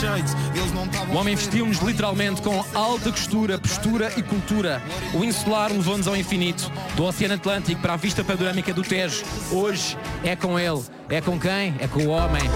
cheios, eles não estavam. O homem vestiu-nos literalmente com alta costura, postura e cultura. O insular levou-nos ao infinito, do Oceano Atlântico para a vista panorâmica do Tejo. Hoje é com ele. É com quem? É com o homem.